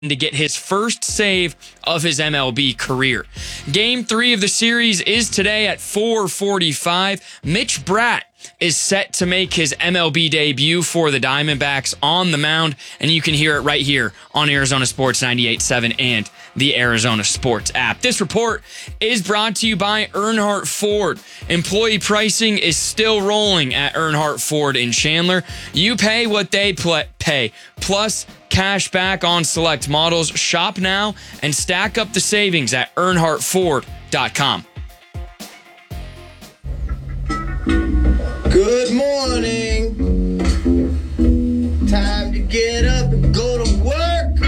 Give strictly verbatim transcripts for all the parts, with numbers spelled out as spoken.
to get his first save of his M L B career. Game three of the series is today at four forty-five. Mitch Bratt is set to make his M L B debut for the Diamondbacks on the mound, and you can hear it right here on Arizona Sports ninety-eight point seven and the Arizona Sports app. This report is brought to you by Earnhardt Ford. Employee pricing is still rolling at Earnhardt Ford in Chandler. You pay what they pl- pay, plus cash back on select models. Shop now and stack up the savings at earnhardt ford dot com. Good morning. Time to get up and go to work.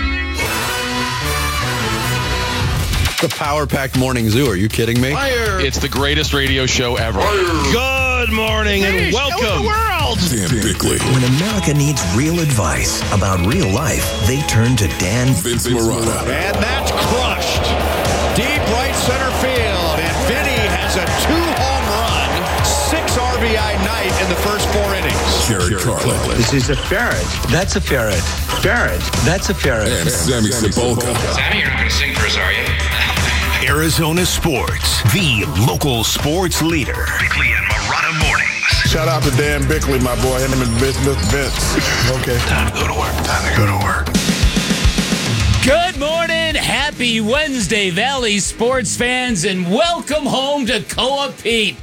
The power-packed morning zoo. Are you kidding me? Fire. It's the greatest radio show ever. Fire. Good morning and Fish, welcome. the world. Dan Bickley. When America needs real advice about real life, they turn to Dan Vince Marotta. And that's crushed. Deep right center field. And Vinny has a two-home run, six R B I night in the first four innings. Jared Carlin. This is a ferret. That's a ferret. Ferret. That's a ferret. And Sammy Sepulka. Sammy, you're not going to sing for us, are you? Arizona Sports, the local sports leader. Bickley and Marotta mornings. Shout out to Dan Bickley, my boy. Him and Mister Vince. Okay. Time to go to work. Time to go to work. Good morning. Happy Wednesday, Valley sports fans, and welcome home to Koa Pete.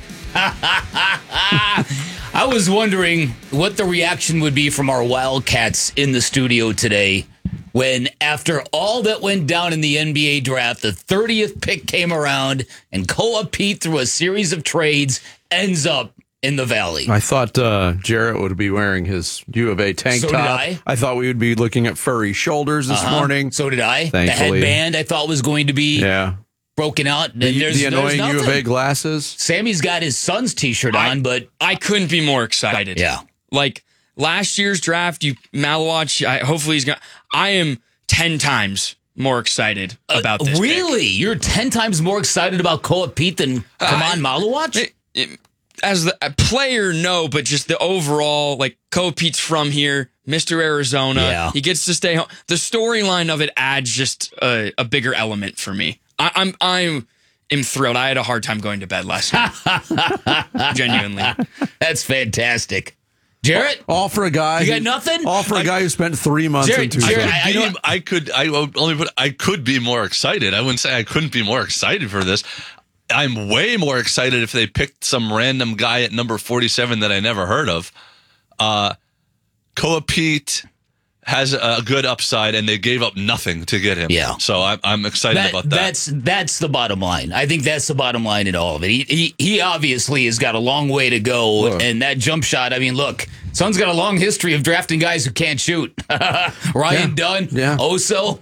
I was wondering what the reaction would be from our Wildcats in the studio today when, after all that went down in the N B A draft, the thirtieth pick came around and Koa Pete, through a series of trades, ends up in the Valley. I thought uh, Jarrett would be wearing his U of A tank So did top. I. I thought we would be looking at furry shoulders this Uh-huh. morning. So did I. Thankfully. The headband I thought was going to be Yeah. broken out. And The, there's, the annoying there's U of A nothing. glasses. Sammy's got his son's T-shirt I- on, but I couldn't be more excited. yeah. Like last year's draft, you Malawach, I hopefully he's going to. I am ten times more excited about Uh, this. Really? You're ten times more excited about Koa Pete than Kaman Malawach? It- it- As the a player, no, but just the overall, like, Koa Pete's from here, Mister Arizona. Yeah. He gets to stay home. The storyline of it adds just a, a bigger element for me. I, I'm I'm am thrilled. I had a hard time going to bed last night. Genuinely. That's fantastic. Jarrett? All for a guy. You got who- nothing? All for a guy who spent three months Jared- in two Jared, days. I- You know, I- I could, I would only put, I could be more excited. I wouldn't say I couldn't be more excited for this. I'm way more excited if they picked some random guy at number forty-seven that I never heard of. Uh, Koa Pete has a good upside, and they gave up nothing to get him. Yeah. So I'm, I'm excited That- about that. That's that's the bottom line. I think that's the bottom line in all of it. He he, he obviously has got a long way to go, Look. and that jump shot, I mean, look, Son's got a long history of drafting guys who can't shoot. Ryan Yeah. Dunn, Yeah. Oso.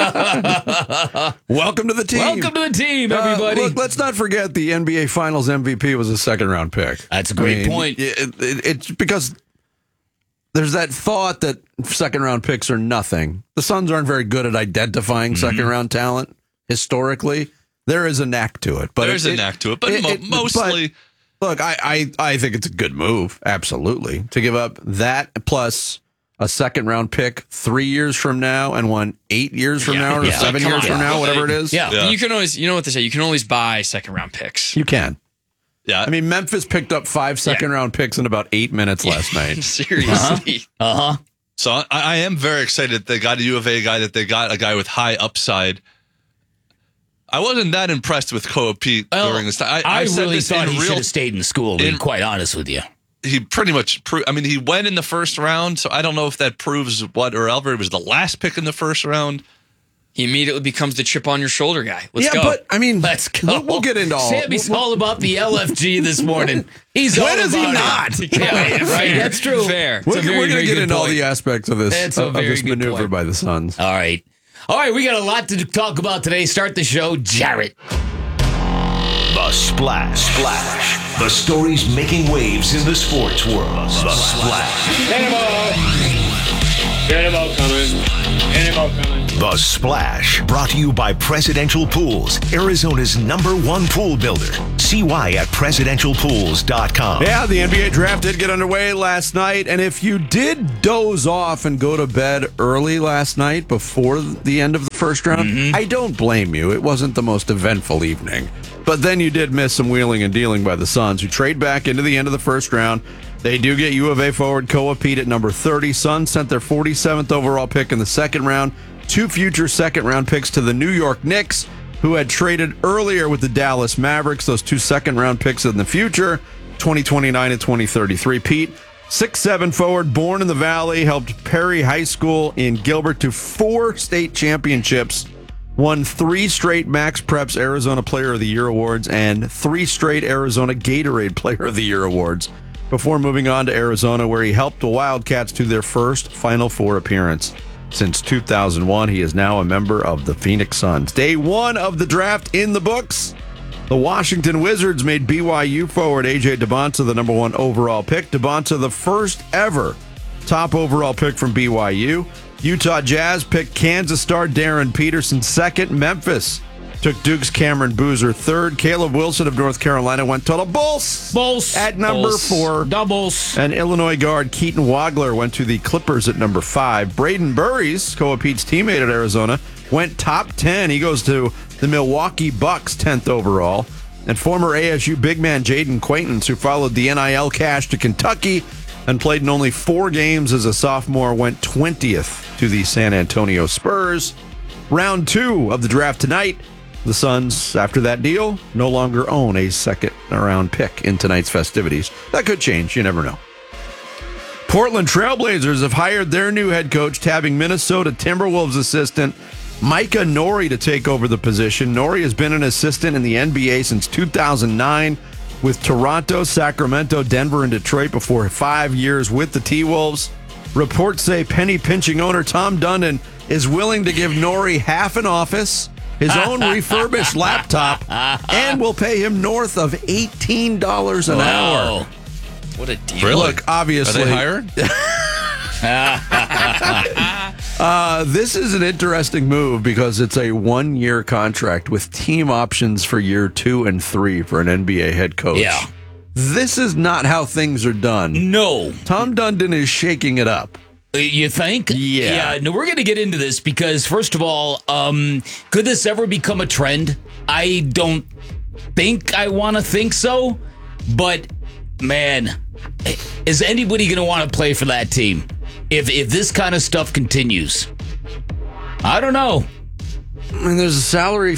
Welcome to the team. Welcome to the team, Uh, everybody. look, let's not forget the N B A Finals M V P was a second round pick. That's a great point. It, it, it's because there's that thought that second round picks are nothing. The Suns aren't very good at identifying Mm-hmm. second round talent historically. There is a knack to it, but There's it- a knack to it, but it- mo- it- mostly. but, look, I, I I think it's a good move, absolutely, to give up that plus a second round pick three years from now and one eight years from Yeah, now or yeah. seven Come years on. from now, Yeah. whatever it is. Yeah. Yeah. You can always, you know what they say, you can always buy second round picks. You can. yeah. I mean, Memphis picked up five second round picks in about eight minutes last night. Seriously. Uh-huh. So I, I am very excited that they got a U of A guy, that they got a guy with high upside. I wasn't that impressed with Koa Pete Well, during this time. I, I said really this thought in he real- should have stayed in school, to be in- quite honest with you. He pretty much proved. I mean, he went in the first round, so I don't know if that proves what or ever. It was the last pick in the first round. He immediately becomes the chip on your shoulder guy. Let's yeah, go. but I mean, Let's go. We'll, we'll get into all. Sammy's we'll- all about the L F G this morning. He's When all is he about not? it. Yeah, right. Fair. That's true. Fair. It's a We're, very, we're going very to get good into all point. the aspects of this That's a of, of very this good maneuver point. by the Suns. All right. All right, we got a lot to talk about today. Start the show, Jarrett. The Splash. Splash. The stories making waves in the sports world. The Splash. Animal. Animal coming. Animal coming. The Splash. Brought to you by Presidential Pools, Arizona's number one pool builder. See why at presidential pools dot com. Yeah, the N B A draft did get underway last night, and if you did doze off and go to bed early last night before the end of the first round, mm-hmm. I don't blame you. It wasn't the most eventful evening. But then you did miss some wheeling and dealing by the Suns, who trade back into the end of the first round. They do get U of A forward Koa Pete at number thirty. Suns sent their forty-seventh overall pick in the second round. Two future second-round picks to the New York Knicks, who had traded earlier with the Dallas Mavericks. Those two second-round picks in the future, twenty twenty-nine and twenty thirty-three. Pete, six seven forward, born in the Valley, helped Perry High School in Gilbert to four state championships, won three straight Max Preps Arizona Player of the Year awards, and three straight Arizona Gatorade Player of the Year awards, before moving on to Arizona, where he helped the Wildcats to their first Final Four appearance. Since two thousand one, he is now a member of the Phoenix Suns. Day one of the draft in the books. The Washington Wizards made B Y U forward A J Debonta the number one overall pick. Debonta, the first ever top overall pick from B Y U. Utah Jazz picked Kansas star Darren Peterson second. Memphis took Duke's Cameron Boozer third. Caleb Wilson of North Carolina went to the Bulls. Bulls. At number Bulls. four. Doubles. And Illinois guard Keaton Wagler went to the Clippers at number five. Braden Burries, Koa Pete's teammate at Arizona, went top ten. He goes to the Milwaukee Bucks, tenth overall. And former A S U big man Jaden Quaintance, who followed the N I L cash to Kentucky and played in only four games as a sophomore, went twentieth to the San Antonio Spurs. Round two of the draft tonight. The Suns, after that deal, no longer own a second-round pick in tonight's festivities. That could change. You never know. Portland Trailblazers have hired their new head coach, tabbing Minnesota Timberwolves assistant Micah Nori to take over the position. Nori has been an assistant in the N B A since two thousand nine with Toronto, Sacramento, Denver, and Detroit before five years with the T-Wolves. Reports say penny-pinching owner Tom Dundon is willing to give Nori half an office, his own refurbished laptop, and will pay him north of eighteen dollars an wow. hour. What a deal. Really? Look, obviously. Are they hired? uh, this is an interesting move because it's a one-year contract with team options for year two and three for an N B A head coach. Yeah. This is not how things are done. No. Tom Dundon is shaking it up. You think? Yeah. Yeah. No, we're going to get into this because, first of all, um, could this ever become a trend? I don't think I want to think so. But, man, is anybody going to want to play for that team if if this kind of stuff continues? I don't know. I mean, there's a salary.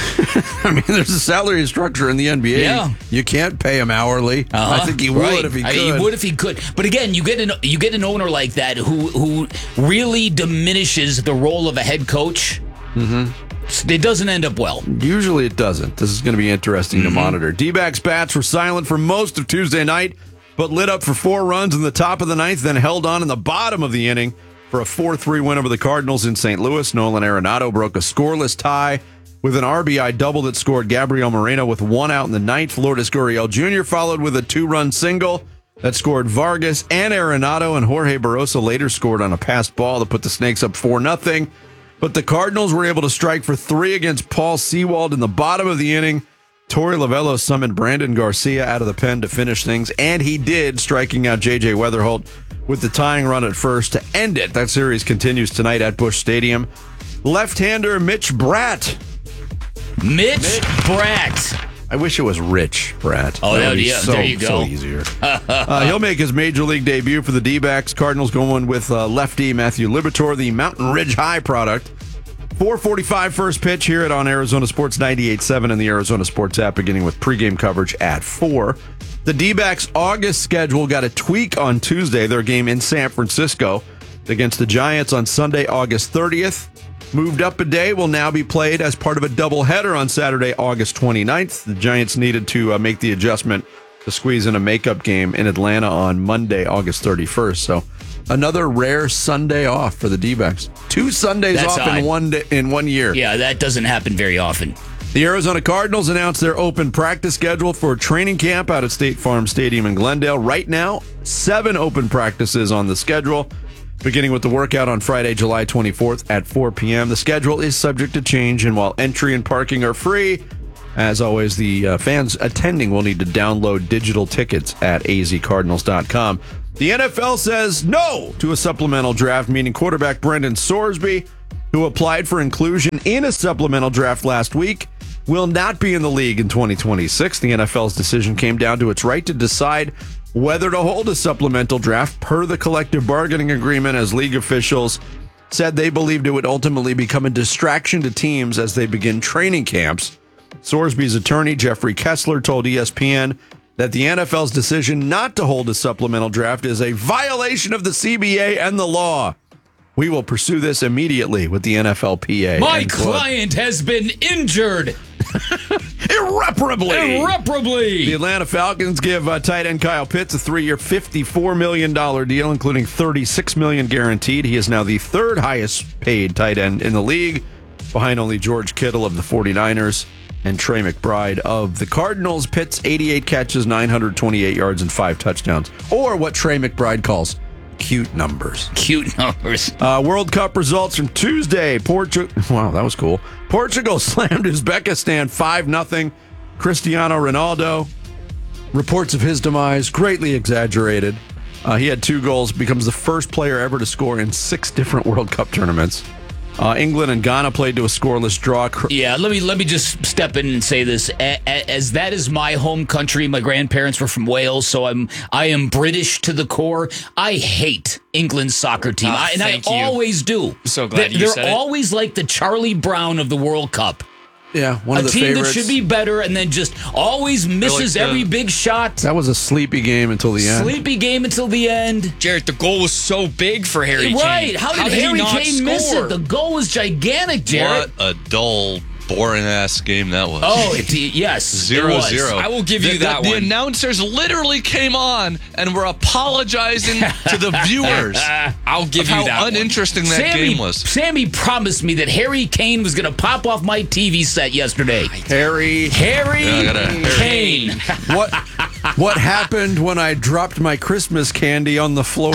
I mean, there's a salary structure in the N B A. Yeah. You can't pay him hourly. Uh-huh. I think he would right. if he could. I mean, he would if he could. But again, you get an you get an owner like that who who really diminishes the role of a head coach. Mm-hmm. It doesn't end up well. Usually it doesn't. This is going to be interesting mm-hmm. to monitor. D-backs bats were silent for most of Tuesday night, but lit up for four runs in the top of the ninth, then held on in the bottom of the inning for a four three win over the Cardinals in Saint Louis. Nolan Arenado broke a scoreless tie with an R B I double that scored Gabriel Moreno with one out in the ninth. Lourdes Gurriel Junior followed with a two-run single that scored Vargas and Arenado, and Jorge Barroso later scored on a passed ball to put the Snakes up four nothing. But the Cardinals were able to strike for three against Paul Sewald in the bottom of the inning. Torey Lovullo summoned Brandon Garcia out of the pen to finish things, and he did, striking out J J Weatherholt with the tying run at first to end it. That series continues tonight at Busch Stadium. Left-hander Mitch Bratt. Mitch, Mitch Bratt. I wish it was Rich Bratt. Oh, that would be yeah, so, there you go. So easier. uh, he'll make his major league debut for the D-backs. Cardinals going with uh, lefty Matthew Liberatore, the Mountain Ridge High product. four forty-five first pitch here at on Arizona Sports ninety-eight point seven and the Arizona Sports app, beginning with pregame coverage at four. The D-backs' August schedule got a tweak on Tuesday. Their game in San Francisco against the Giants on Sunday, August thirtieth. Moved up a day, will now be played as part of a doubleheader on Saturday, August twenty-ninth. The Giants needed to uh, make the adjustment to squeeze in a makeup game in Atlanta on Monday, August thirty-first. So another rare Sunday off for the D-backs. Two Sundays That's off odd. in one day, in one year. Yeah, that doesn't happen very often. The Arizona Cardinals announced their open practice schedule for training camp out at State Farm Stadium in Glendale. Right now, seven open practices on the schedule, beginning with the workout on Friday, July twenty-fourth at four p.m. The schedule is subject to change, and while entry and parking are free, As always, the uh, fans attending will need to download digital tickets at a z cardinals dot com. The N F L says no to a supplemental draft, meaning quarterback Brendan Sorsby, who applied for inclusion in a supplemental draft last week, will not be in the league in twenty twenty-six. The N F L's decision came down to its right to decide whether to hold a supplemental draft per the collective bargaining agreement, as league officials said they believed it would ultimately become a distraction to teams as they begin training camps. Sorsby's attorney, Jeffrey Kessler, told E S P N that the N F L's decision not to hold a supplemental draft is a violation of the C B A and the law. We will pursue this immediately with the N F L P A. My client has been injured. Irreparably. Irreparably. The Atlanta Falcons give uh, tight end Kyle Pitts a three-year, fifty-four million dollars deal, including thirty-six million dollars guaranteed. He is now the third highest paid tight end in the league, behind only George Kittle of the 49ers and Trey McBride of the Cardinals. Pitts, eighty-eight catches, nine hundred twenty-eight yards, and five touchdowns, or what Trey McBride calls cute numbers. Cute numbers. Uh, World Cup results from Tuesday. Portugal. Wow, that was cool. Portugal slammed Uzbekistan five nothing. Cristiano Ronaldo, reports of his demise greatly exaggerated. Uh, he had two goals, becomes the first player ever to score in six different World Cup tournaments. Uh, England and Ghana played to a scoreless draw. Yeah, let me let me just step in and say this. A- a- as that is my home country, my grandparents were from Wales, so I'm I am British to the core. I hate England's soccer team, Oh, I, and I thank you. always do. I'm so glad they, you They're said it. always like the Charlie Brown of the World Cup. Yeah, one a of the team favorites. that should be better, and then just always misses like the- every big shot. That was a sleepy game until the end. Sleepy game until the end. Jarrett, the goal was so big for Harry Kane. Right? How did, he Harry not Kane miss score? it? The goal was gigantic, Jarrett. What a dull, boring ass game that was. Oh, it, yes, Zero it was. zero. I will give you The- that the, one. The announcers literally came on and were apologizing to the viewers. I'll give of you how that one. uninteresting that Sammy, game was. Sammy promised me that Harry Kane was going to pop off my T V set yesterday. Harry. Harry Yeah, I gotta- Harry. Kane. What what happened when I dropped my Christmas candy on the floor?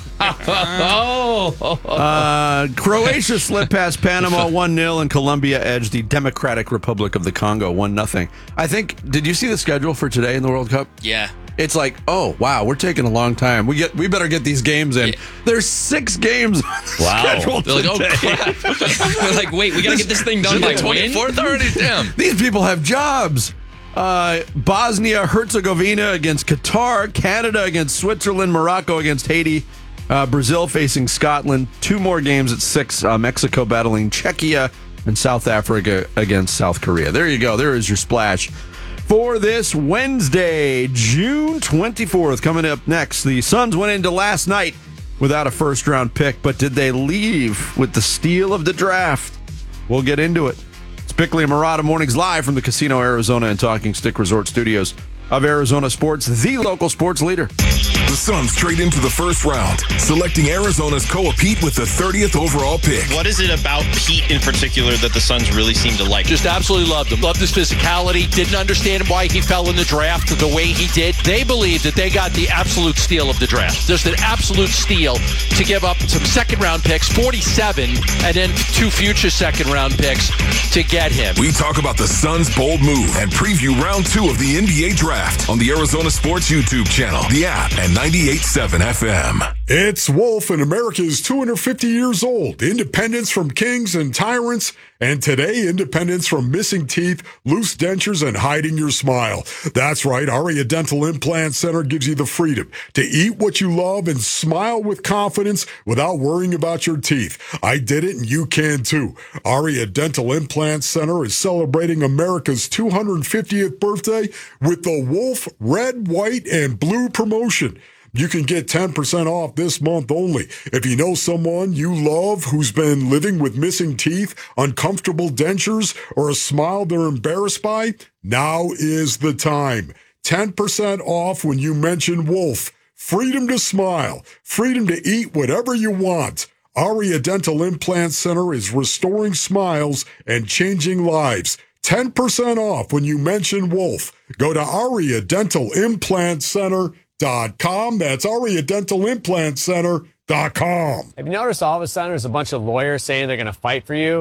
Oh, Uh, Croatia slipped past Panama one nil, and Colombia edged the Democratic Republic of the Congo one nothing. I think, did you see the schedule for today in the World Cup? Yeah. It's like, oh wow, we're taking a long time. We get, we better get these games in. Yeah. There's six games on the Wow. schedule They're like, oh today. crap. We're like, wait, we got to get this thing done by when? twenty-fourth already? Damn. These people have jobs. Uh, Bosnia Herzegovina against Qatar, Canada against Switzerland, Morocco against Haiti, uh, Brazil facing Scotland. Two more games at six. Uh, Mexico battling Czechia, and South Africa against South Korea. There you go. There is your splash for this Wednesday, June twenty-fourth. Coming up next, the Suns went into last night without a first round pick, but did they leave with the steal of the draft? We'll get into it. It's Bickley and Murata Mornings live from the Casino Arizona and Talking Stick Resort Studios of Arizona Sports, the local sports leader. The Suns trade into the first round, selecting Arizona's Koa Pete with the thirtieth overall pick. What is it about Pete in particular that the Suns really seem to like? Just absolutely loved him. Loved his physicality. Didn't understand why he fell in the draft the way he did. They believe that they got the absolute steal of the draft. Just an absolute steal to give up some second-round picks, forty-seven, and then two future second-round picks to get him. We talk about the Suns' bold move and preview round two of the N B A draft on the Arizona Sports YouTube channel, the app, and ninety-eight point seven F M. It's Wolf, and America is two hundred fifty years old. Independence from kings and tyrants, and today, independence from missing teeth, loose dentures, and hiding your smile. That's right, Aria Dental Implant Center gives you the freedom to eat what you love and smile with confidence without worrying about your teeth. I did it, and you can too. Aria Dental Implant Center is celebrating America's two hundred fiftieth birthday with the Wolf Red, White, and Blue promotion. You can get ten percent off this month only. If you know someone you love who's been living with missing teeth, uncomfortable dentures, or a smile they're embarrassed by, now is the time. ten percent off when you mention Wolf. Freedom to smile. Freedom to eat whatever you want. Aria Dental Implant Center is restoring smiles and changing lives. ten percent off when you mention Wolf. Go to Aria Dental Implant Center. Dot com. That's Aria Dental Implant Center dot com. Have you noticed all of a sudden there's a bunch of lawyers saying they're going to fight for you?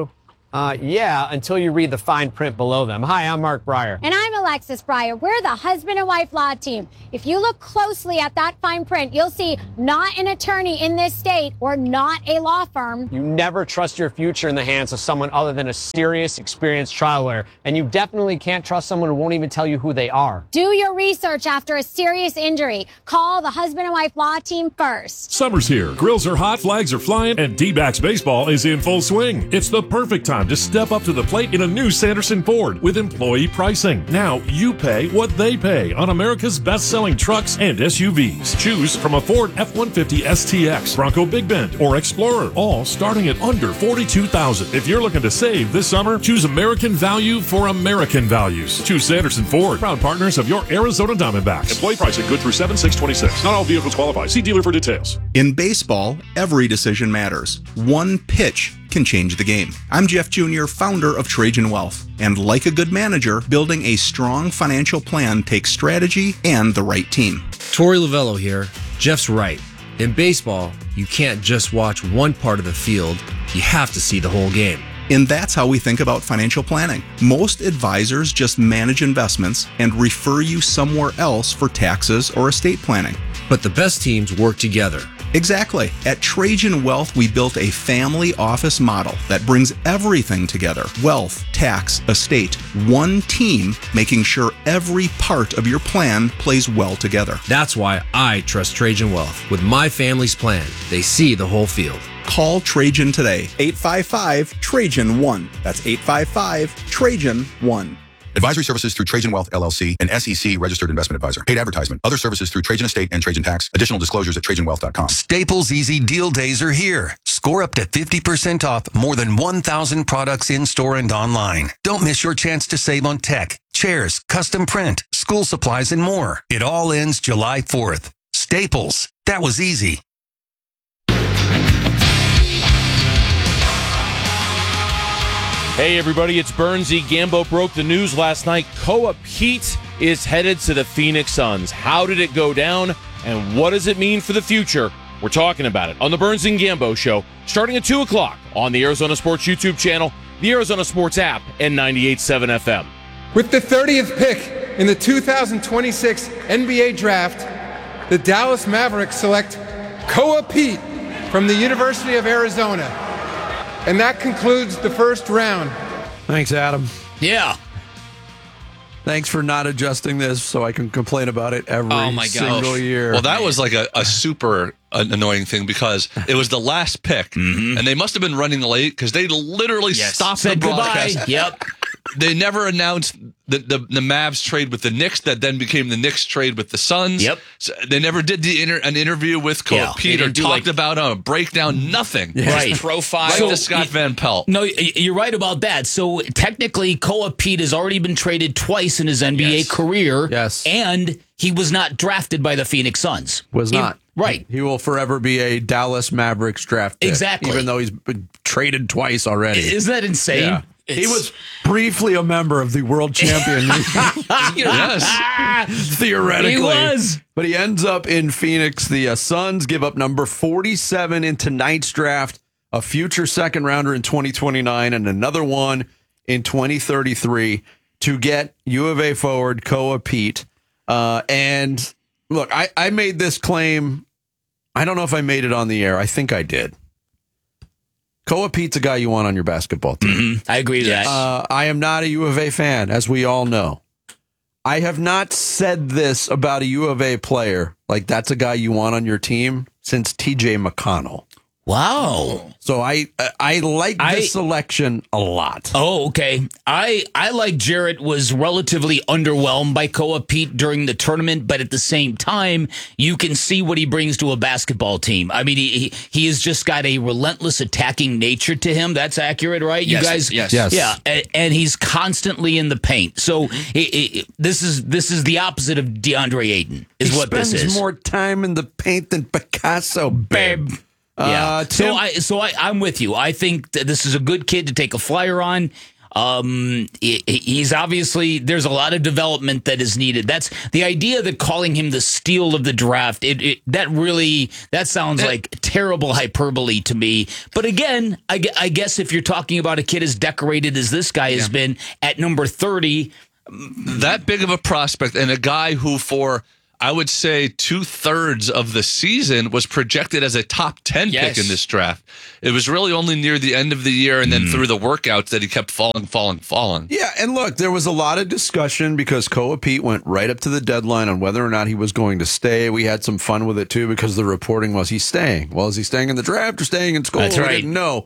Uh, yeah, until you read the fine print below them. Hi, I'm Mark Breyer. And I'm Alexis Breyer. We're the husband and wife law team. If you look closely at that fine print, you'll see not an attorney in this state or not a law firm. You never trust your future in the hands of someone other than a serious, experienced trial lawyer. And you definitely can't trust someone who won't even tell you who they are. Do your research after a serious injury. Call the husband and wife law team first. Summer's here. Grills are hot, flags are flying, and D-backs baseball is in full swing. It's the perfect time to step up to the plate in a new Sanderson Ford with employee pricing. Now you pay what they pay on America's best-selling trucks and S U Vs. Choose from a Ford F one fifty S T X, Bronco Big Bend, or Explorer, all starting at under forty-two thousand dollars. If you're looking to save this summer, choose American value for American values. Choose Sanderson Ford, proud partners of your Arizona Diamondbacks. Employee pricing good through seven six twenty-six. Not all vehicles qualify. See dealer for details. In baseball, every decision matters. One pitch can change the game. I'm Jeff Junior, founder of Trajan Wealth. And like a good manager, building a strong financial plan takes strategy and the right team. Torey Lavello here. Jeff's right. In baseball, you can't just watch one part of the field. You have to see the whole game. And that's how we think about financial planning. Most advisors just manage investments and refer you somewhere else for taxes or estate planning. But the best teams work together. Exactly. At Trajan Wealth, we built a family office model that brings everything together. Wealth, tax, estate, one team, making sure every part of your plan plays well together. That's why I trust Trajan Wealth. With my family's plan, they see the whole field. Call Trajan today. eight five five, Trajan one. That's eight five five, Trajan one. Advisory services through Trajan Wealth, L L C, an S E C registered investment advisor. Paid advertisement. Other services through Trajan Estate and Trajan Tax. Additional disclosures at trajan wealth dot com. Staples Easy Deal Days are here. Score up to fifty percent off more than one thousand products in-store and online. Don't miss your chance to save on tech, chairs, custom print, school supplies, and more. It all ends July fourth. Staples. That was easy. Hey everybody, it's Bernsey. Gambo broke the news last night. Koa Pete is headed to the Phoenix Suns. How did it go down, and what does it mean for the future? We're talking about it on the Burns and Gambo Show, starting at two o'clock on the Arizona Sports YouTube channel, the Arizona Sports app, and ninety-eight point seven F M. With the thirtieth pick in the two thousand twenty-six N B A Draft, the Dallas Mavericks select Koa Pete from the University of Arizona. And that concludes the first round. Thanks, Adam. Yeah. Thanks for not adjusting this so I can complain about it every Oh my single gosh. year. Well, that was like a, a super annoying thing because it was the last pick, Mm-hmm. and they must have been running late because they literally Yes. stopped Said the goodbye. broadcast. Yep. They never announced the, the the Mavs trade with the Knicks that then became the Knicks trade with the Suns. Yep. So they never did the inter, an interview with Koa Yeah, Pete they or didn't do, talked like- about a breakdown. Nothing. Right. Profile. Right So- to Scott Van Pelt. No, y- you're right about that. So technically, Koa Pete has already been traded twice in his N B A Yes. career. Yes. And he was not drafted by the Phoenix Suns. Was He- not. Right. He will forever be a Dallas Mavericks draft pick. Exactly. Even though he's been traded twice already. Isn't that insane? Yeah. He It's- was briefly a member of the world champion. yes. Theoretically. He was. But he ends up in Phoenix. The uh, Suns give up number forty-seven in tonight's draft, a future second rounder in twenty twenty-nine, and another one in twenty thirty-three to get U of A forward Koa Pete. Uh, and look, I, I made this claim. I don't know if I made it on the air. I think I did. Koa Pete's a guy you want on your basketball team. Mm-hmm. I agree with that. Uh, I am not a U of A fan, as we all know. I have not said this about a U of A player, like that's a guy you want on your team, since T J McConnell. Wow. So I I like this I- selection a lot. Oh, okay. I I like Jarrett was relatively underwhelmed by Koa Pete during the tournament, but at the same time, you can see what he brings to a basketball team. I mean, he he, he has just got a relentless attacking nature to him. That's accurate, right? You Yes, guys, yes. Yes. yeah, and, and he's constantly in the paint. So it, it, this is this is the opposite of DeAndre Ayton. Is he what this spends is. more time in the paint than Picasso, babe. Babe. Yeah. Uh, so Tim- I so I, I'm with you. I think that this is a good kid to take a flyer on. Um, he, he's obviously, there's a lot of development that is needed. That's the idea that calling him the steal of the draft. It, it that really, that sounds like terrible hyperbole to me. But again, I, gu- I guess if you're talking about a kid as decorated as this guy has been at number thirty, that big of a prospect and a guy who for, I would say, two-thirds of the season was projected as a top ten Yes. pick in this draft. It was really only near the end of the year and then through the workouts that he kept falling, falling, falling. Yeah, and look, there was a lot of discussion because Koa Pete went right up to the deadline on whether or not he was going to stay. We had some fun with it, too, because the reporting was he's staying. Well, is he staying in the draft or staying in school? That's We right. didn't know.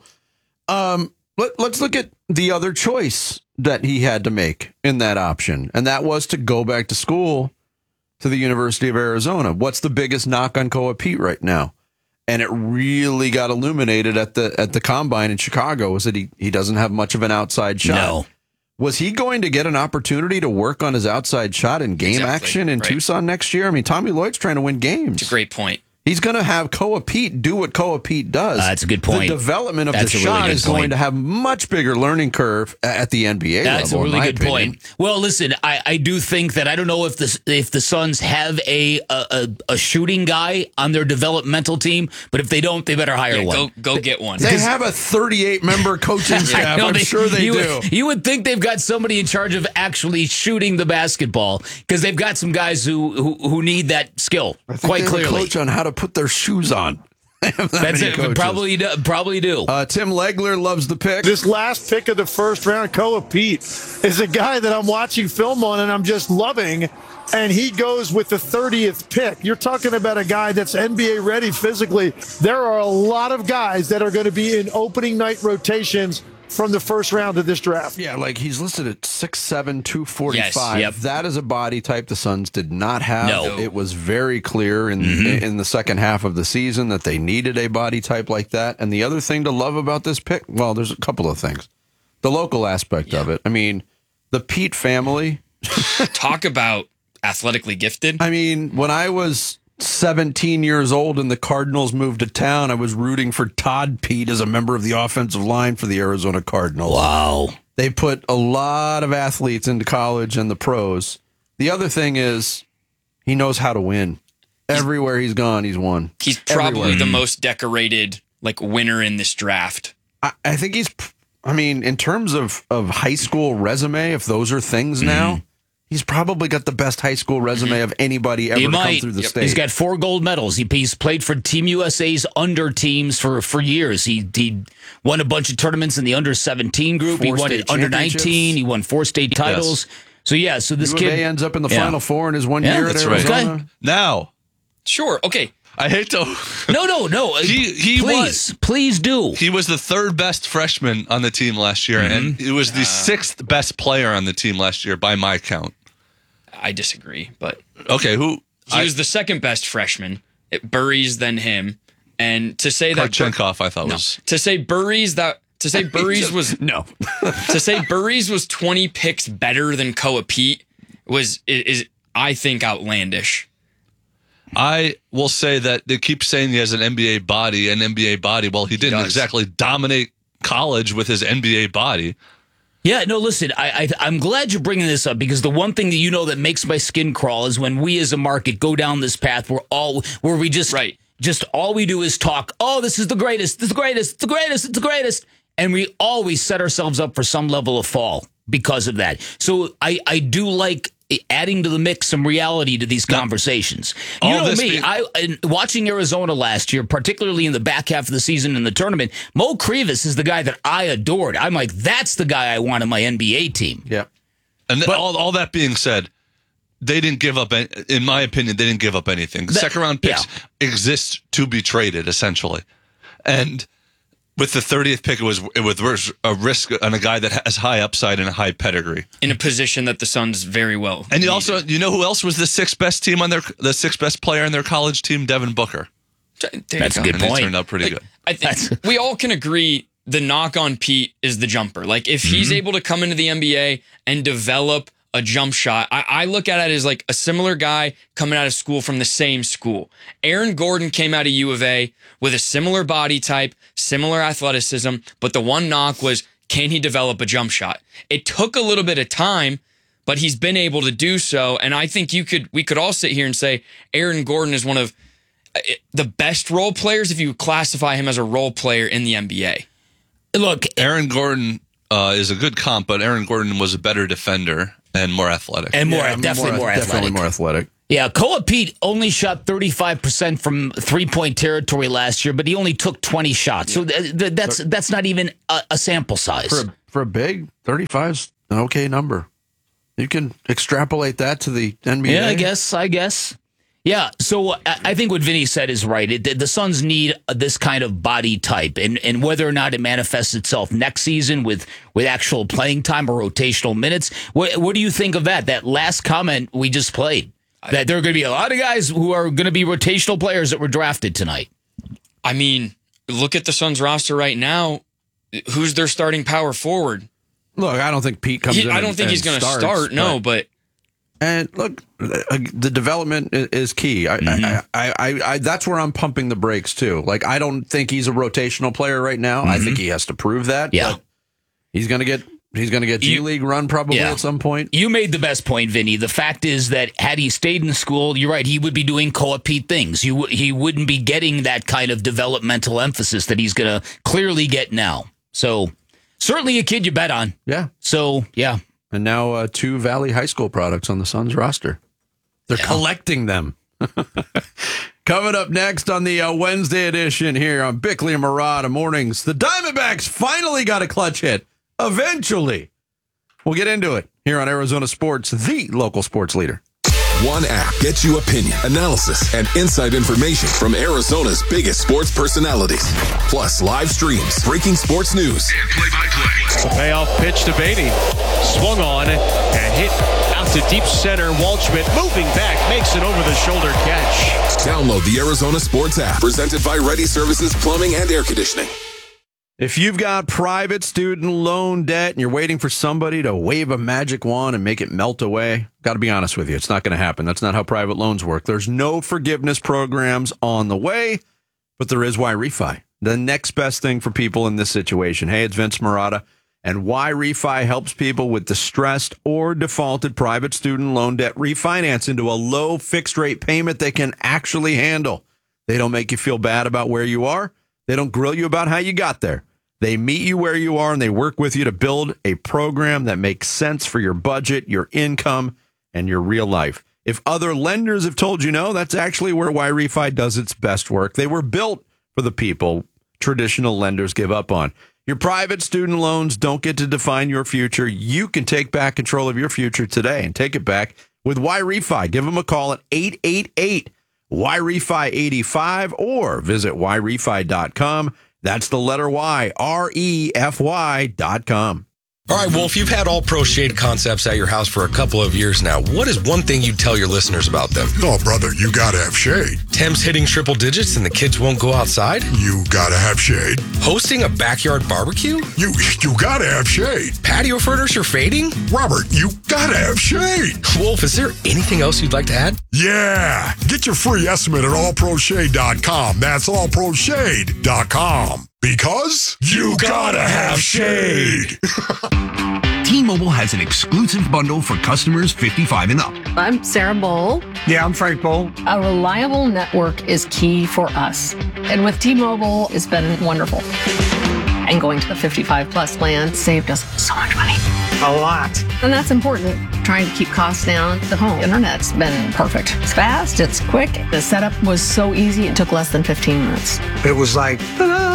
Um, let, let's look at the other choice that he had to make in that option, and that was to go back to school to the University of Arizona. What's the biggest knock on Koa Pete right now? And it really got illuminated at the at the combine in Chicago was that he, he doesn't have much of an outside shot. No. Was he going to get an opportunity to work on his outside shot in game Exactly, action in right. Tucson next year? I mean, Tommy Lloyd's trying to win games. It's a great point. He's going to have Koa Pete do what Koa Pete does. Uh, that's a good point. The development of That's the a really shot good is point. going to have much bigger learning curve at the N B A That's level. a really in my good opinion. point. Well, listen, I, I do think that I don't know if the if the Suns have a, a a shooting guy on their developmental team, but if they don't, they better hire Yeah, one. go go get one. They have a thirty-eight member coaching I staff. know I'm they- sure they you do. Would, you would think they've got somebody in charge of actually shooting the basketball because they've got some guys who who, who need that skill I think quite they have a clearly. coach on how to put their shoes on. They have that That's many it. coaches. Probably do, probably do. Uh, Tim Legler loves the pick. This last pick of the first round, Koa Pete, is a guy that I'm watching film on and I'm just loving. And he goes with the thirtieth pick. You're talking about a guy that's N B A ready physically. There are a lot of guys that are going to be in opening night rotations from the first round of this draft. Yeah, like he's listed at six seven, two forty-five. Yes, yep. That is a body type the Suns did not have. No. It was very clear in Mhm. in the second half of the season that they needed a body type like that. And the other thing to love about this pick, well, there's a couple of things. The local aspect of it. I mean, the Pete family. Talk about athletically gifted. I mean, when I was seventeen years old and the Cardinals moved to town, I was rooting for Todd Pete as a member of the offensive line for the Arizona Cardinals. Wow. They put a lot of athletes into college and the pros. The other thing is he knows how to win. Everywhere he's gone, he's won. He's probably Everywhere. the most decorated like winner in this draft. I, I think he's, I mean, in terms of, of high school resume, if those are things now, he's probably got the best high school resume of anybody ever He to come might. through the Yep. state. He's got four gold medals. He, he's played for Team U S A's under teams for, for years. He he won a bunch of tournaments in the under seventeen group. Four he won state it under championships. nineteen. He won four state titles. So yeah, so this U of kid A ends up in the Yeah. Final Four in his one Yeah, year at that's Arizona. right. Now, Sure. Okay. I hate to. No, no, no. He he please, was please do. he was the third best freshman on the team last year, and he was the sixth best player on the team last year by my count. I disagree, but Okay, who? he I, was the second best freshman. It Burries then him, and to say that Karchenkov, I thought no, was. to say Burries that to say Burries was no to say Burries was twenty picks better than Koa Pete was is, is I think outlandish. I will say that they keep saying he has an N B A body, an N B A body. Well, he didn't does. exactly dominate college with his N B A body. Yeah, no, listen, I, I, I'm glad you're bringing this up because the one thing that you know that makes my skin crawl is when we as a market go down this path where all where we just Right. just all we do is talk, oh, this is the greatest, this is the greatest, it's the greatest, it's the greatest. And we always set ourselves up for some level of fall because of that. So I, I do like adding to the mix some reality to these conversations. You all know this me, being- I in watching Arizona last year, particularly in the back half of the season in the tournament, Mo Krivas is the guy that I adored. I'm like, that's the guy I want on my N B A team. Yeah. And then all, all that being said, they didn't give up, any- in my opinion, they didn't give up anything. Second round picks exist to be traded, essentially. And with the thirtieth pick, it was it was a risk on a guy that has high upside and a high pedigree. In a position that the Suns very well. And you also, you know who else was the sixth best team on their, the sixth best player in their college team? Devin Booker. There you That's a go. good And he point. turned out pretty Like, good. I think we all can agree the knock on Pete is the jumper. Like if he's able to come into the N B A and develop a jump shot, I, I look at it as like a similar guy coming out of school from the same school. Aaron Gordon came out of U of A with a similar body type, similar athleticism, but the one knock was can he develop a jump shot? It took a little bit of time, but he's been able to do so. And I think you could, we could all sit here and say Aaron Gordon is one of the best role players if you classify him as a role player in the N B A. Look, Aaron Gordon uh, is a good comp, but Aaron Gordon was a better defender and more athletic. And more, Yeah, definitely more, more athletic. Definitely more athletic. Yeah, Koa Pete only shot thirty-five percent from three-point territory last year, but he only took twenty shots. So th- th- that's that's not even a, a sample size. For a, for a big, thirty-five's an okay number. You can extrapolate that to the N B A. Yeah, I guess, I guess. Yeah, so I, I think what Vinny said is right. It, the Suns need this kind of body type, and, and whether or not it manifests itself next season with, with actual playing time or rotational minutes, what, what do you think of that? That last comment we just played, that there are going to be a lot of guys who are going to be rotational players that were drafted tonight. I mean, look at the Suns roster right now. Who's their starting power forward? Look, I don't think Pete comes He- in. I don't and- think he's and going to starts, start, no, but And look, uh, the development i- is key. I, Mm-hmm. I, I, I, I, that's where I'm pumping the brakes too. Like, I don't think he's a rotational player right now. I think he has to prove that. Yeah. but he's gonna get he's gonna get G You- League run probably Yeah. at some point. You made the best point, Vinny. The fact is that had he stayed in school, you're right, he would be doing Koa Pete things. You, w- he wouldn't be getting that kind of developmental emphasis that he's going to clearly get now. So certainly a kid you bet on. Yeah. So, yeah. And now uh, two Valley High School products on the Suns roster. They're collecting them. Coming up next on the uh, Wednesday edition here on Bickley and Murata Mornings, the Diamondbacks finally got a clutch hit. Eventually. We'll get into it here on Arizona Sports, the local sports leader. One app gets you opinion, analysis, and inside information from Arizona's biggest sports personalities. Plus live streams, breaking sports news, and play-by-play. Payoff pitch to Beatty. Swung on and hit out to deep center. Waldschmidt moving back, makes an over-the-shoulder catch. Download the Arizona Sports app, presented by Ready Services Plumbing and Air Conditioning. If you've got private student loan debt and you're waiting for somebody to wave a magic wand and make it melt away, got to be honest with you, it's not going to happen. That's not how private loans work. There's no forgiveness programs on the way, but there is Y-Refi, the next best thing for people in this situation. Hey, it's Vince Murata, and Y-Refi helps people with distressed or defaulted private student loan debt refinance into a low fixed rate payment they can actually handle. They don't make you feel bad about where you are. They don't grill you about how you got there. They meet you where you are, and they work with you to build a program that makes sense for your budget, your income, and your real life. If other lenders have told you no, that's actually where Y-Refi does its best work. They were built for the people traditional lenders give up on. Your private student loans don't get to define your future. You can take back control of your future today and take it back with Y-Refi. Give them a call at eight eight eight Y Refi eighty-five or visit Y Refi dot com. That's the letter Y, R E F Y dot com. All right, well, if you've had All Pro Shade concepts at your house for a couple of years now, what is one thing you'd tell your listeners about them? Oh, brother, you gotta have shade. Temps hitting triple digits and the kids won't go outside? You gotta have shade. Hosting a backyard barbecue? You you gotta have shade. Patio furniture fading? Robert, you gotta have shade. Wolf, is there anything else you'd like to add? Yeah, get your free estimate at all pro shade dot com. That's all pro shade dot com. Because you gotta have shade. T-Mobile has an exclusive bundle for customers fifty-five and up. I'm Sarah Bowl. Yeah, I'm Frank Bowl. A reliable network is key for us. And with T-Mobile, it's been wonderful. And going to the fifty-five plus plan saved us so much money. A lot. And that's important. Trying to keep costs down. The home internet's been perfect. It's fast, it's quick. The setup was so easy, it took less than fifteen minutes. It was like, ta-da!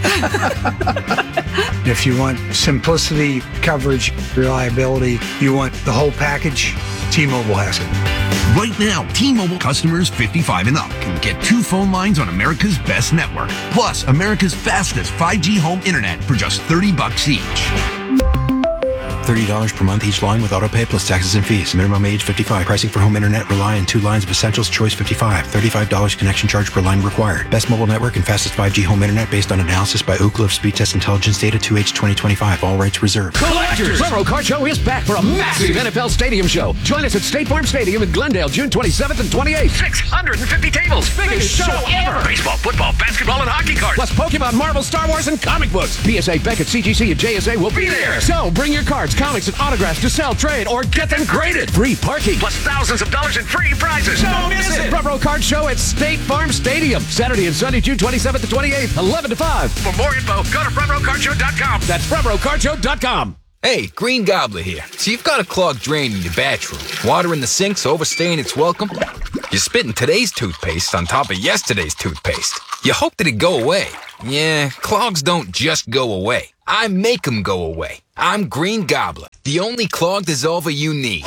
If you want simplicity, coverage, reliability, you want the whole package, T-Mobile has it. Right now, T-Mobile customers fifty-five and up can get two phone lines on America's best network, plus America's fastest five G home internet for just thirty bucks each. thirty dollars per month each line with auto pay plus taxes and fees. Minimum age fifty-five. Pricing for home internet, Rely, and two lines of Essentials, Choice fifty-five. thirty-five dollars connection charge per line required. Best mobile network and fastest five G home internet based on analysis by Ookla of Speed Test Intelligence data two H twenty twenty-five. All rights reserved. Collectors! Railroad Car Show is back for a massive N F L Stadium show. Join us at State Farm Stadium in Glendale, June twenty-seventh and twenty-eighth. six hundred fifty tables. Biggest show ever. Baseball, football, basketball, and hockey cards. Plus Pokemon, Marvel, Star Wars, and comic books. P S A, Beckett, C G C, and J S A will be there. So bring your cards, comics, and autographs to sell, trade, or get them graded. Free parking. Plus thousands of dollars in free prizes. Don't miss it. Railroad Card Show at State Farm Stadium. Saturday and Sunday, June twenty-seventh and twenty-eighth, eleven to five. For more info, go to front row card show dot com. That's front row card show dot com. Hey, Green Gobbler here. So you've got a clogged drain in your bathroom. Water in the sink's overstaying its welcome. You're spitting today's toothpaste on top of yesterday's toothpaste. You hope that it go away. Yeah, clogs don't just go away. I make them go away. I'm Green Gobbler, the only clog dissolver you need.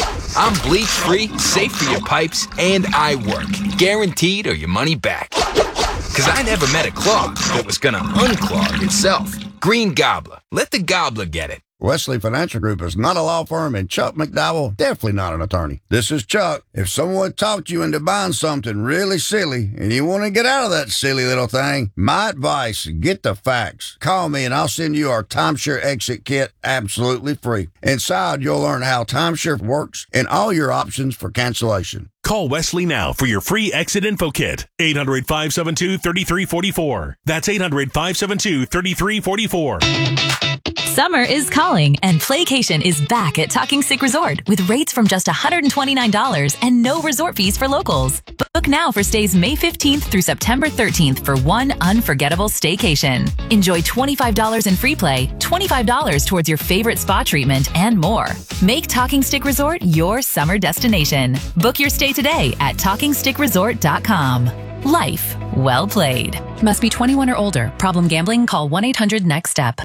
I'm bleach-free, safe for your pipes, and I work. Guaranteed or your money back. Because I never met a clog that was gonna unclog itself. Green Gobbler. Let the gobbler get it. Wesley Financial Group is not a law firm, and Chuck McDowell definitely not an attorney. This is Chuck. If someone talked you into buying something really silly and you want to get out of that silly little thing, my advice, get the facts. Call me and I'll send you our timeshare exit kit absolutely free. Inside, you'll learn how timeshare works and all your options for cancellation. Call Wesley now for your free exit info kit. eight hundred, five seven two, three three four four. That's eight hundred, five seven two, three three four four. Summer is calling, and Playcation is back at Talking Stick Resort with rates from just one hundred twenty-nine dollars and no resort fees for locals. Book now for stays May fifteenth through September thirteenth for one unforgettable staycation. Enjoy twenty-five dollars in free play, twenty-five dollars towards your favorite spa treatment, and more. Make Talking Stick Resort your summer destination. Book your stay today at talking stick resort dot com. Life well played. Must be twenty-one or older. Problem gambling? Call one eight hundred next step.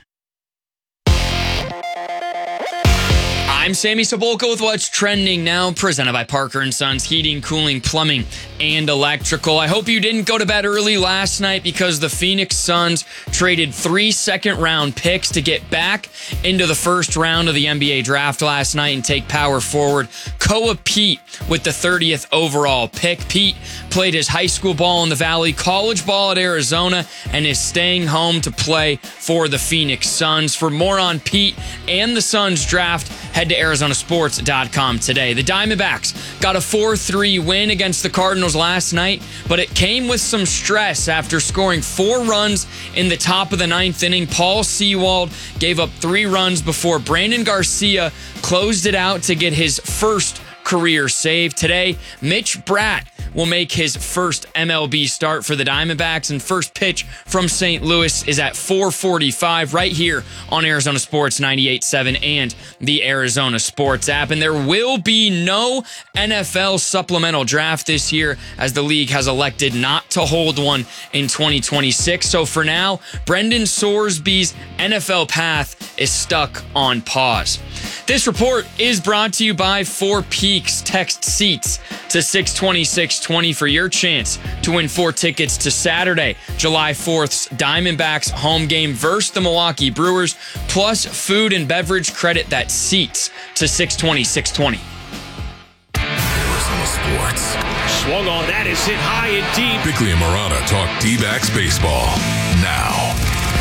I'm Sammy Sabolka with what's trending now, presented by Parker and Sons Heating, Cooling, Plumbing, and Electrical. I hope you didn't go to bed early last night because the Phoenix Suns traded three second-round picks to get back into the first round of the N B A draft last night and take power forward Koa Pete with the thirtieth overall pick. Pete played his high school ball in the Valley, college ball at Arizona, and is staying home to play for the Phoenix Suns. For more on Pete and the Suns draft, head to Arizona Sports dot com today. The Diamondbacks got a four three win against the Cardinals last night, but it came with some stress after scoring four runs in the top of the ninth inning. Paul Sewald gave up three runs before Brandon Garcia closed it out to get his first career save. Today, Mitch Bratt will make his first M L B start for the Diamondbacks, and first pitch from Saint Louis is at four forty-five right here on Arizona Sports ninety-eight point seven and the Arizona Sports app. And there will be no N F L supplemental draft this year, as the league has elected not to hold one in twenty twenty-six. So for now, Brendan Sorsby's N F L path is stuck on pause. This report is brought to you by Four Peaks. Text seats to six twenty-six twenty for your chance to win four tickets to Saturday, July fourth's Diamondbacks home game versus the Milwaukee Brewers, plus food and beverage credit that seats to six twenty-six twenty. Arizona Sports. Swung on, that is hit high and deep. Bickley and Murata talk D-backs baseball now.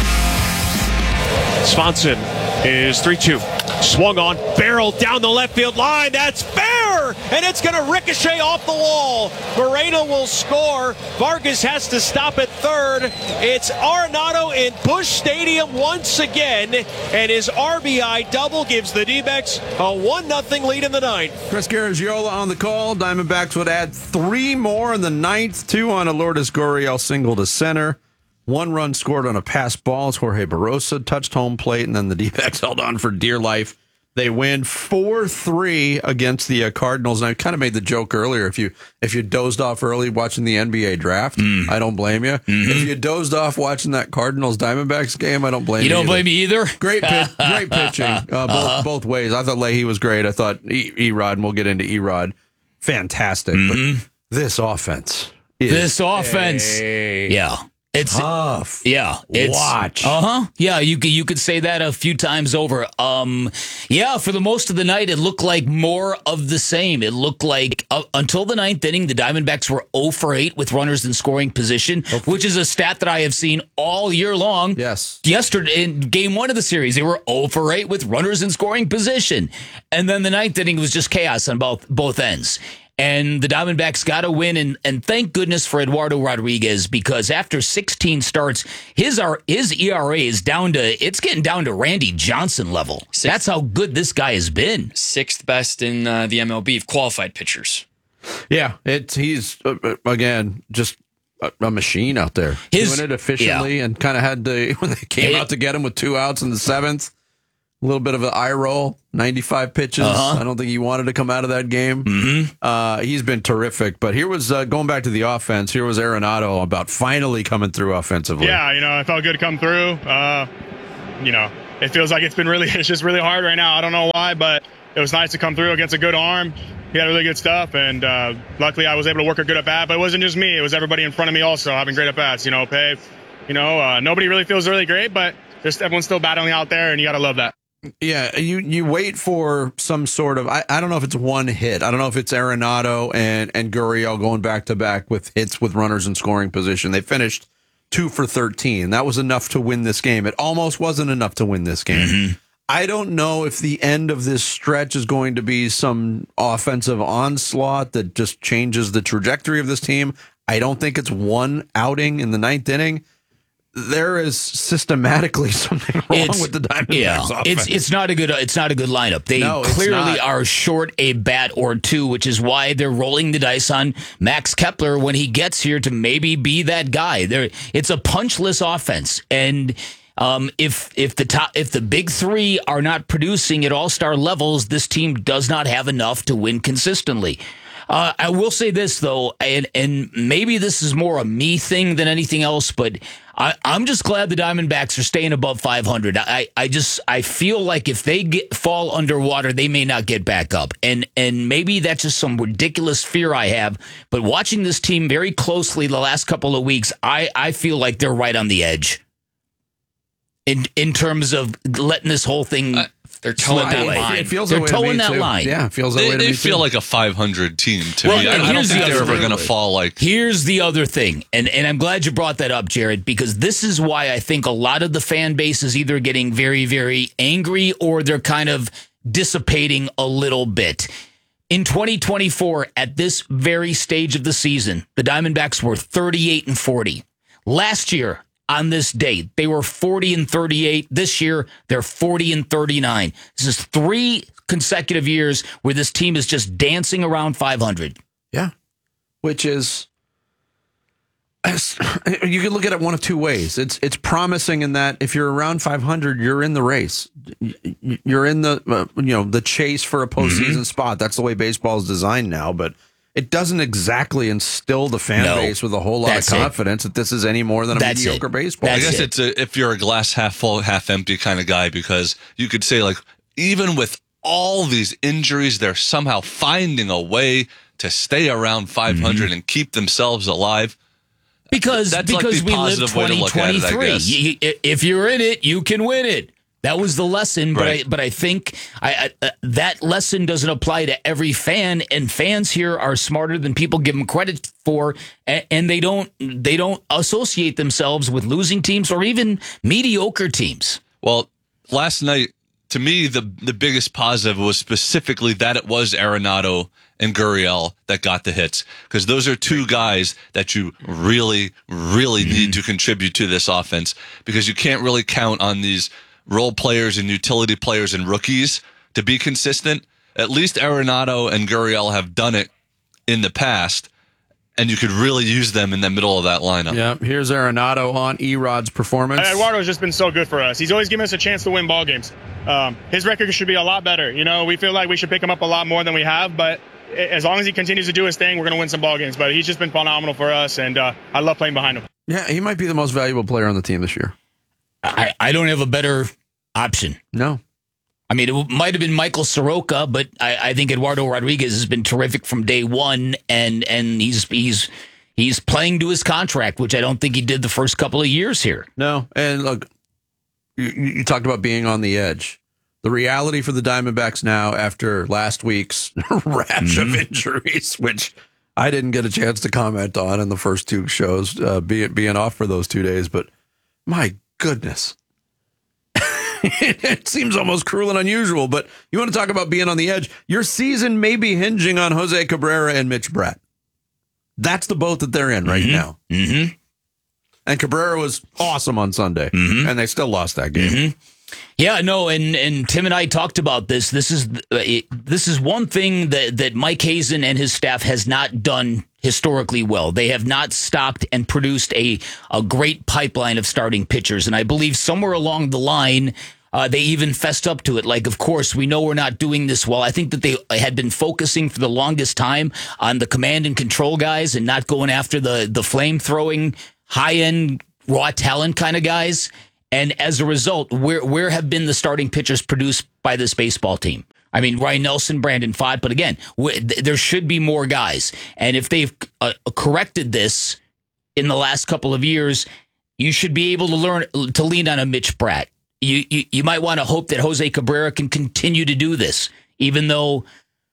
Swanson is three two. Swung on, barrel down the left field line. That's fair, and it's going to ricochet off the wall. Moreno will score. Vargas has to stop at third. It's Arenado in Busch Stadium once again, and his R B I double gives the D-backs a one nothing lead in the ninth. Chris Garagiola on the call. Diamondbacks would add three more in the ninth, two on a Lourdes Gurriel single to center. One run scored on a pass ball as Jorge Barrosa touched home plate, and then the D-backs held on for dear life. They win four three against the uh, Cardinals. And I kind of made the joke earlier. If you if you dozed off early watching the N B A draft, mm. I don't blame you. Mm-hmm. If you dozed off watching that Cardinals Diamondbacks game, I don't blame you. You don't either. blame me either? Great pitch, great pitching, uh, both, uh-huh. both ways. I thought Leahy was great. I thought E- Erod, and we'll get into Erod, fantastic. Mm-hmm. But this offense is This offense. A- yeah. It's tough. Yeah. It's, Watch. Uh-huh. Yeah, you could you could say that a few times over. Um, yeah, for the most of the night, it looked like more of the same. It looked like uh, until the ninth inning, the Diamondbacks were oh for eight with runners in scoring position, which is a stat that I have seen all year long. Yes. Yesterday, in game one of the series, they were oh for eight with runners in scoring position. And then the ninth inning was just chaos on both both ends. And the Diamondbacks got to win, and, and thank goodness for Eduardo Rodriguez, because after sixteen starts, his his E R A is down to, it's getting down to Randy Johnson level. Sixth, That's how good this guy has been. Sixth best in uh, the M L B of qualified pitchers. Yeah, it's he's, uh, again, just a, a machine out there. His, doing it efficiently yeah. and kind of had the, when they came it, out to get him with two outs in the seventh, a little bit of an eye roll, ninety-five pitches. Uh-huh. I don't think he wanted to come out of that game. Mm-hmm. Uh, he's been terrific. But here was, uh, going back to the offense, here was Arenado about finally coming through offensively. Yeah, you know, it felt good to come through. Uh, you know, it feels like it's been really, it's just really hard right now. I don't know why, but it was nice to come through against a good arm. He had really good stuff, and uh, luckily I was able to work a good at-bat. But it wasn't just me. It was everybody in front of me also having great at-bats. You know, Pave, you know, uh, nobody really feels really great, but just everyone's still battling out there, and you got to love that. Yeah, you, you wait for some sort of, I, I don't know if it's one hit. I don't know if it's Arenado and, and Gurriel going back to back with hits with runners in scoring position. They finished two for thirteen. That was enough to win this game. It almost wasn't enough to win this game. Mm-hmm. I don't know if the end of this stretch is going to be some offensive onslaught that just changes the trajectory of this team. I don't think it's one outing in the ninth inning. There is systematically something wrong It's- with the Diamondbacks Yeah, offense. it's it's not a good it's not a good lineup. They No, it's clearly not. are short a bat or two, which is why they're rolling the dice on Max Kepler when he gets here to maybe be that guy. There, it's a punchless offense, and um, if if the top if the big three are not producing at all star levels, this team does not have enough to win consistently. Uh, I will say this though, and and maybe this is more a me thing than anything else, but I, I'm just glad the Diamondbacks are staying above five hundred. I, I just I feel like if they get, fall underwater, they may not get back up, and and maybe that's just some ridiculous fear I have. But watching this team very closely the last couple of weeks, I, I feel like they're right on the edge in in terms of letting this whole thing. Uh, They're towing that line. It feels They're that way to towing me, that too. line. Yeah, it feels that They, way to they me feel too. like a five hundred team to Well, me. I, and I don't here's think the they're other ever going to thing. fall like. Here's the other thing, and, and I'm glad you brought that up, Jared, because this is why I think a lot of the fan base is either getting very, very angry or they're kind of dissipating a little bit. In twenty twenty-four, at this very stage of the season, the Diamondbacks were thirty-eight and forty. Last year, on this date, they were forty and thirty-eight. This year, they're forty and thirty-nine. This is three consecutive years where this team is just dancing around five hundred. Yeah, which is, you can look at it one of two ways. It's it's promising in that if you're around five hundred, you're in the race. You're in the uh, you know the chase for a postseason Mm-hmm. spot. That's the way baseball is designed now, but it doesn't exactly instill the fan No, base with a whole lot of that's it. confidence that this is any more than a That's mediocre it. baseball. I That's guess it. it's a, if you're a glass half full, half empty kind of guy, because you could say, like, even with all these injuries, they're somehow finding a way to stay around five hundred Mm-hmm. and keep themselves alive. Because That's like because the we live positive way to twenty look at it, I twenty-three. guess. You- you- If you're in it, you can win it. That was the lesson, but Right. I but I think I, I, uh, that lesson doesn't apply to every fan, and fans here are smarter than people give them credit for, and, and they don't they don't associate themselves with losing teams or even mediocre teams. Well, last night, to me, the the biggest positive was specifically that it was Arenado and Gurriel that got the hits, because those are two guys that you really, really need to contribute to this offense, because you can't really count on these role players and utility players and rookies to be consistent. At least Arenado and Gurriel have done it in the past, and you could really use them in the middle of that lineup. Yeah, here's Arenado on Erod's performance. Eduardo's just been so good for us. He's always given us a chance to win ball games. Um, his record should be a lot better. You know, we feel like we should pick him up a lot more than we have, but as long as he continues to do his thing, we're going to win some ball games. But he's just been phenomenal for us, and uh, I love playing behind him. Yeah, he might be the most valuable player on the team this year. I, I don't have a better option. No. I mean, it might have been Michael Soroka, but I, I think Eduardo Rodriguez has been terrific from day one, and and he's he's he's playing to his contract, which I don't think he did the first couple of years here. No, and look, you, you talked about being on the edge. The reality for the Diamondbacks now, after last week's rash Mm-hmm. of injuries, which I didn't get a chance to comment on in the first two shows, uh, be it being off for those two days, but my goodness. It seems almost cruel and unusual, but you want to talk about being on the edge. Your season may be hinging on Jose Cabrera and Mitch Bratt. That's the boat that they're in right Mm-hmm. now. Mm-hmm. And Cabrera was awesome on Sunday, Mm-hmm. and they still lost that game. Mm-hmm. Yeah, no, and, and Tim and I talked about this. This is uh, it, this is one thing that, that Mike Hazen and his staff has not done historically well. They have not stocked and produced a, a great pipeline of starting pitchers. And I believe somewhere along the line, uh, they even fessed up to it. Like, of course, we know we're not doing this well. I think that they had been focusing for the longest time on the command and control guys and not going after the, the flame-throwing, high-end, raw talent kind of guys. And as a result, where where have been the starting pitchers produced by this baseball team? I mean, Ryan Nelson, Brandon Pfaadt, but again, w- there should be more guys. And if they've uh, corrected this in the last couple of years, you should be able to learn to lean on a Mitch Bratt. You you, you might want to hope that Jose Cabrera can continue to do this, even though.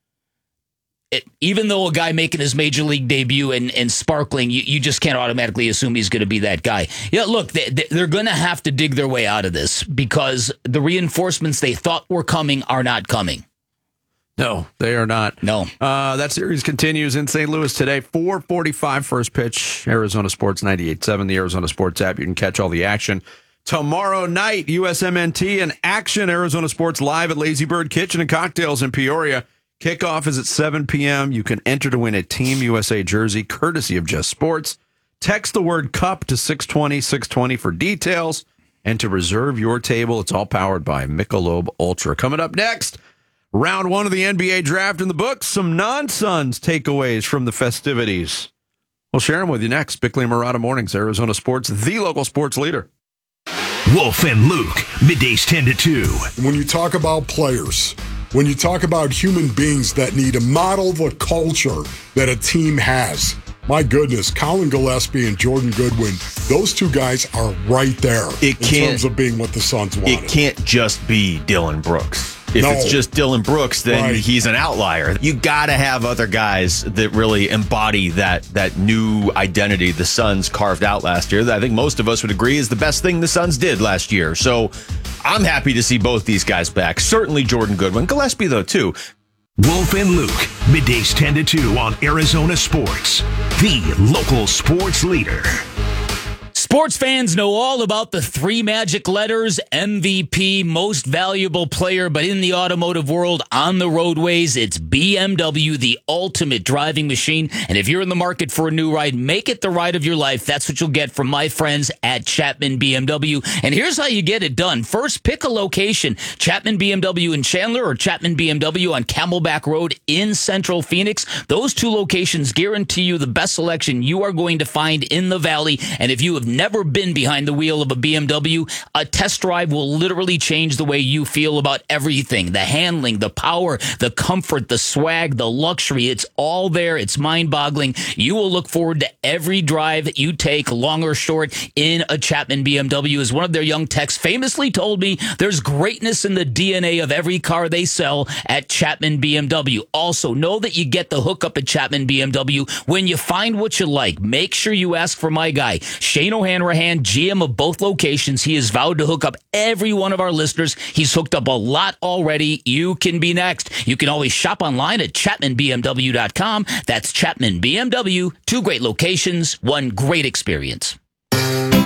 It, even though a guy making his major league debut and, and sparkling, you, you just can't automatically assume he's going to be that guy. Yeah, look, they, they're going to have to dig their way out of this because the reinforcements they thought were coming are not coming. No, they are not. No. Uh, that series continues in Saint Louis today. four forty-five first pitch. Arizona Sports ninety-eight point seven, the Arizona Sports app. You can catch all the action. Tomorrow night, U S M N T in action. Arizona Sports live at Lazy Bird Kitchen and Cocktails in Peoria. Kickoff is at seven p.m. You can enter to win a Team U S A jersey, courtesy of Just Sports. Text the word cup to six twenty, six twenty for details and to reserve your table. It's all powered by Michelob Ultra. Coming up next, round one of the N B A draft in the books. Some non-Suns takeaways from the festivities. We'll share them with you next. Bickley and Murata Mornings, Arizona Sports, the local sports leader. Wolf and Luke, middays ten to two. When you talk about players, when you talk about human beings that need to model the culture that a team has, my goodness, Colin Gillespie and Jordan Goodwin, those two guys are right there It in can't- terms of being what the Suns wanted. It can't just be Dylan Brooks. If No. it's just Dylan Brooks, then Right. he's an outlier. You got to have other guys that really embody that that new identity the Suns carved out last year. That I think most of us would agree is the best thing the Suns did last year. So I'm happy to see both these guys back. Certainly Jordan Goodwin. Gillespie, though, too. Wolf and Luke, middays ten to two on Arizona Sports, the local sports leader. Sports fans know all about the three magic letters, M V P, most valuable player, but in the automotive world, on the roadways, it's B M W, the ultimate driving machine. And if you're in the market for a new ride, make it the ride of your life. That's what you'll get from my friends at Chapman B M W. And here's how you get it done. First, pick a location, Chapman B M W in Chandler or Chapman B M W on Camelback Road in Central Phoenix. Those two locations guarantee you the best selection you are going to find in the Valley. And if you have never been behind the wheel of a B M W, a test drive will literally change the way you feel about everything. The handling, the power, the comfort, the swag, the luxury. It's all there. It's mind-boggling. You will look forward to every drive that you take, long or short, in a Chapman B M W. As one of their young techs famously told me, there's greatness in the D N A of every car they sell at Chapman B M W. Also, know that you get the hookup at Chapman B M W when you find what you like. Make sure you ask for my guy, Shane O'Hanrahan, G M of both locations. He has vowed to hook up every one of our listeners. He's hooked up a lot already. You can be next. You can always shop online at chapman b m w dot com. That's Chapman B M W. Two great locations, one great experience.